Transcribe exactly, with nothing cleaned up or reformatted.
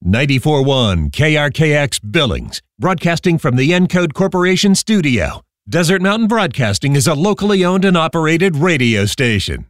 ninety-four point one K R K X Billings, broadcasting from the Encode Corporation studio. Desert Mountain Broadcasting is a locally owned and operated radio station.